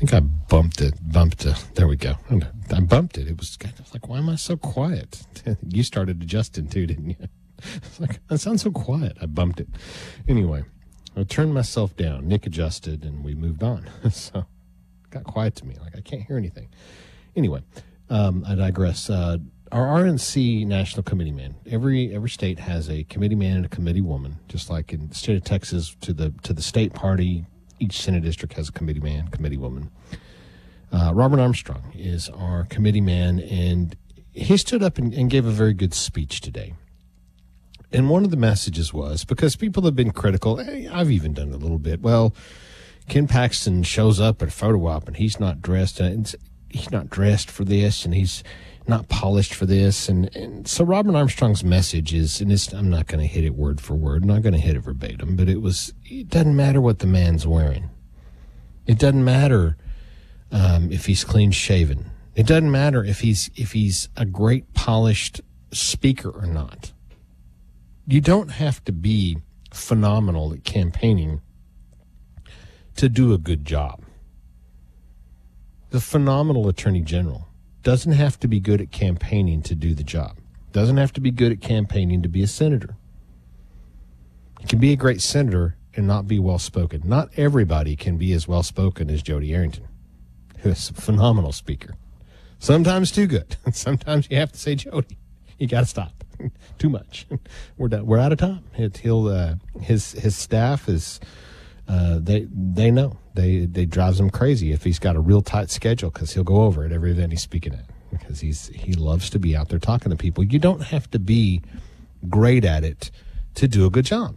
think I bumped it. There we go. I bumped it. It was like, why am I so quiet? You started adjusting too, didn't you? It's like, that sounds so quiet. I bumped it. Anyway, I turned myself down. Nick adjusted, and we moved on. So it got quiet to me. Like, I can't hear anything. Anyway, I digress. Our RNC National Committee man. Every state has a committee man and a committee woman. Just like in the state of Texas, to the state party, each Senate district has a committee man, committee woman. Robert Armstrong is our committee man, and he stood up and gave a very good speech today. And one of the messages was, because people have been critical, I've even done it a little bit. Well, Ken Paxton shows up at a photo op and he's not dressed. He's not dressed for this, and he's not polished for this. And so Robert Armstrong's message is, and I'm not going to hit it word for word, I'm not going to hit it verbatim, but it doesn't matter what the man's wearing. It doesn't matter if he's clean shaven. It doesn't matter if he's a great polished speaker or not. You don't have to be phenomenal at campaigning to do a good job. The phenomenal attorney general doesn't have to be good at campaigning to do the job. Doesn't have to be good at campaigning to be a senator. You can be a great senator and not be well-spoken. Not everybody can be as well-spoken as Jody Arrington, who is a phenomenal speaker. Sometimes too good. Sometimes you have to say, Jody, you got to stop. Too much. We're done. We're out of time. His staff is they know they drives him crazy if he's got a real tight schedule, because he'll go over at every event he's speaking at, because he loves to be out there talking to people. You don't have to be great at it to do a good job.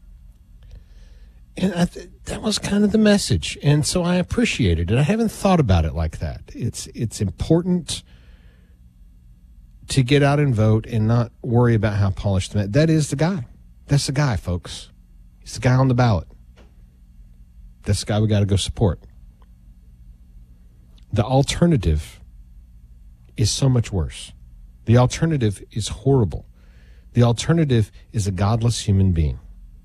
And that was kind of the message, and so I appreciated it. I haven't thought about it like that. It's important to get out and vote and not worry about how polished the man. That is the guy. That's the guy, folks. He's the guy on the ballot. That's the guy we got to go support. The alternative is so much worse. The alternative is horrible. The alternative is a godless human being.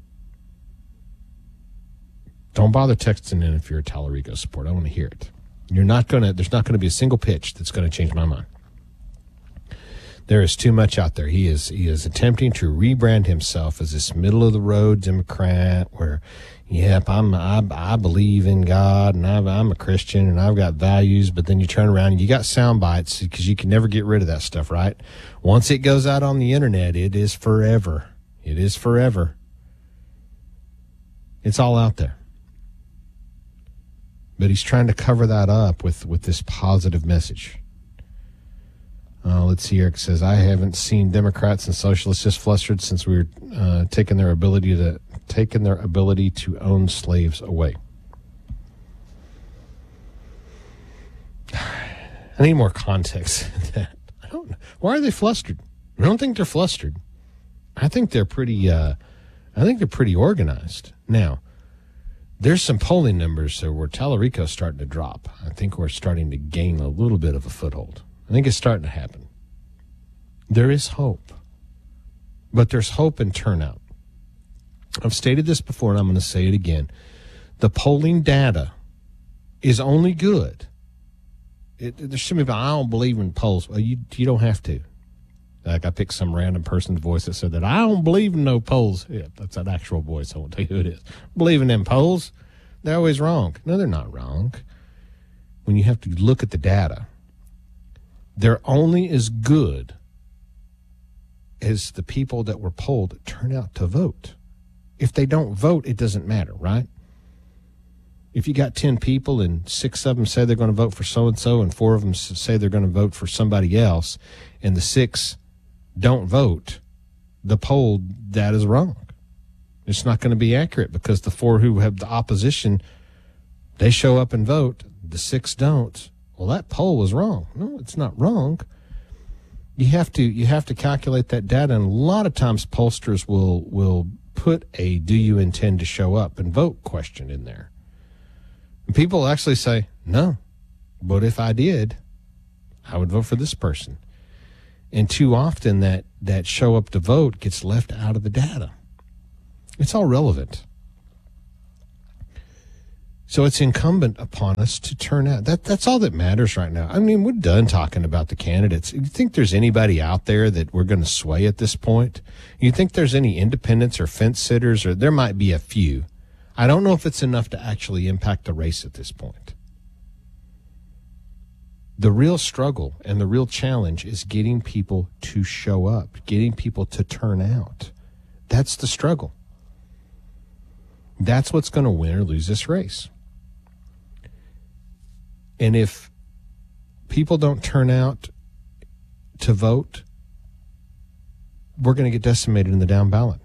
Don't bother texting in if you're a Tallarico supporter. I want to hear it. There's not going to be a single pitch that's going to change my mind. There is too much out there. He is attempting to rebrand himself as this middle-of-the-road Democrat where, yep, I believe in God, and I'm a Christian, and I've got values, but then you turn around and you got sound bites, because you can never get rid of that stuff, right? Once it goes out on the internet, it is forever. It is forever. It's all out there. But he's trying to cover that up with this positive message. Let's see, Eric says, I haven't seen Democrats and socialists just flustered since we were taking their ability to own slaves away. I need more context in that. I don't know. Why are they flustered? I don't think they're flustered. I think they're pretty organized. Now, there's some polling numbers where Tallarico's starting to drop. I think we're starting to gain a little bit of a foothold. I think it's starting to happen. There is hope, but there's hope in turnout. I've stated this before, and I'm going to say it again. The polling data is only good. There's some people, I don't believe in polls. Well, you don't have to. Like, I picked some random person's voice that said that I don't believe in no polls. Yeah, that's an actual voice. I won't tell you who it is. Believe in them polls. They're always wrong. No, they're not wrong. When you have to look at the data, they're only as good as the people that were polled turn out to vote. If they don't vote, it doesn't matter, right? If you got 10 people and 6 of them say they're going to vote for so-and-so and 4 of them say they're going to vote for somebody else, and the 6 don't vote, the poll data is wrong. It's not going to be accurate, because the 4 who have the opposition, they show up and vote. The 6 don't. Well, that poll was wrong. No, it's not wrong. You have to calculate that data, and a lot of times pollsters will put a "do you intend to show up and vote" question in there. And people actually say, no, but if I did, I would vote for this person. And too often that show up to vote gets left out of the data. It's all relevant. So it's incumbent upon us to turn out. That's all that matters right now. I mean, we're done talking about the candidates. You think there's anybody out there that we're going to sway at this point? You think there's any independents or fence sitters, or there might be a few. I don't know if it's enough to actually impact the race at this point. The real struggle and the real challenge is getting people to show up, getting people to turn out. That's the struggle. That's what's going to win or lose this race. And if people don't turn out to vote, we're going to get decimated in the down ballot.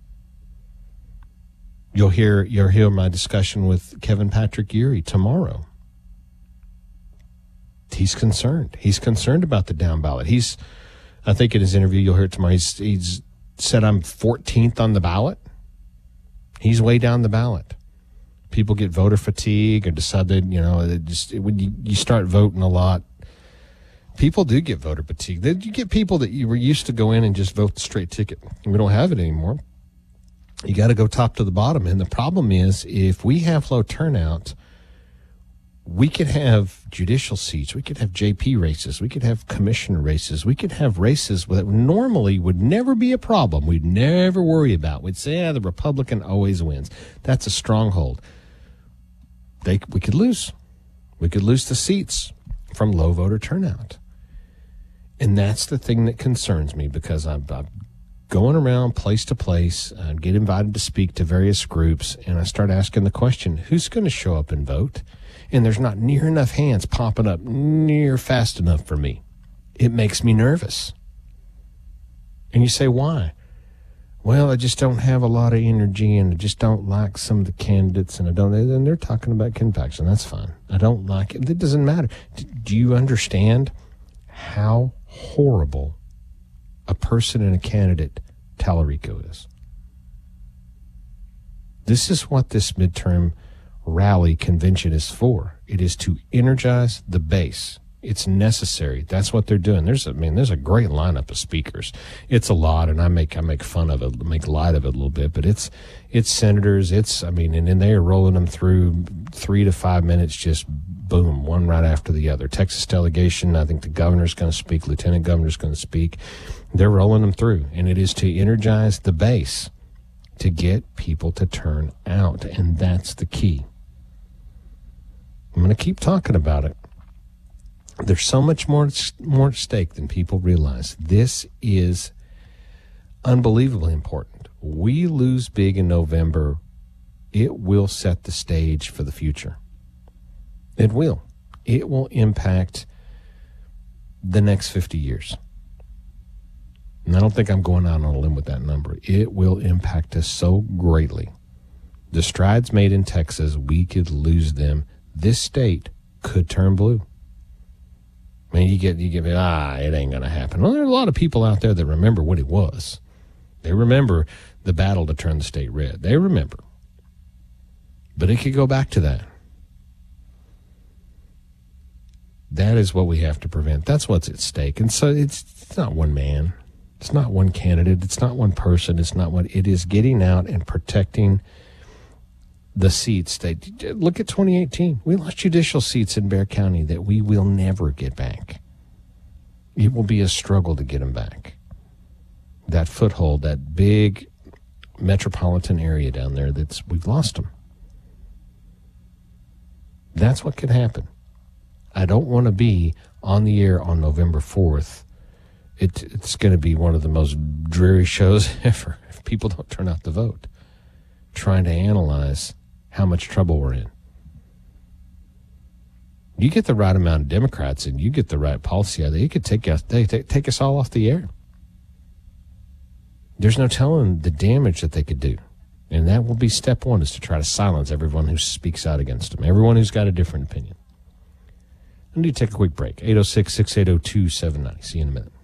You'll hear my discussion with Kevin Patrick Urey tomorrow. He's concerned. He's concerned about the down ballot. I think in his interview, you'll hear it tomorrow, he's said I'm 14th on the ballot. He's way down the ballot. People get voter fatigue or decide that, when you start voting a lot, people do get voter fatigue. You get people that you were used to go in and just vote the straight ticket. We don't have it anymore. You got to go top to the bottom. And the problem is, if we have low turnout, we could have judicial seats. We could have JP races. We could have commissioner races. We could have races that normally would never be a problem. We'd never worry about. We'd say, the Republican always wins. That's a stronghold. We could lose. We could lose the seats from low voter turnout. And that's the thing that concerns me, because I'm going around place to place, I get invited to speak to various groups, and I start asking the question, who's going to show up and vote? And there's not near enough hands popping up near fast enough for me. It makes me nervous. And you say, why? Well, I just don't have a lot of energy, and I just don't like some of the candidates, and they're talking about Ken Paxton. That's fine. I don't like it. It doesn't matter. Do you understand how horrible a person and a candidate Tallarico is? This is what this midterm rally convention is for. It is to energize the base. It's necessary. That's what they're doing. There's a great lineup of speakers. It's a lot, and I make fun of it, make light of it a little bit, but it's senators. And then they are rolling them through 3 to 5 minutes, just boom, one right after the other. Texas delegation, I think the governor's going to speak, lieutenant governor's going to speak. They're rolling them through, and it is to energize the base, to get people to turn out, and that's the key. I'm going to keep talking about it. There's so much more at stake than people realize. This is unbelievably important. We lose big in November, it will set the stage for the future. It will. It will impact the next 50 years. And I don't think I'm going out on a limb with that number. It will impact us so greatly. The strides made in Texas, we could lose them. This state could turn blue. I mean, you get it ain't going to happen. Well, there are a lot of people out there that remember what it was. They remember the battle to turn the state red. They remember. But it could go back to that. That is what we have to prevent. That's what's at stake. And so it's not one man. It's not one candidate. It's not one person. It is getting out and protecting the seats. Look at 2018. We lost judicial seats in Bexar County that we will never get back. It will be a struggle to get them back. That foothold, that big metropolitan area down there, we've lost them. That's what could happen. I don't want to be on the air on November 4th. It's going to be one of the most dreary shows ever if people don't turn out to vote, trying to analyze how much trouble we're in. You get the right amount of Democrats and you get the right policy out there, it could take us all off the air. There's no telling the damage that they could do. And that will be step one, is to try to silence everyone who speaks out against them, everyone who's got a different opinion. I need to take a quick break. 806-680-2790. See you in a minute.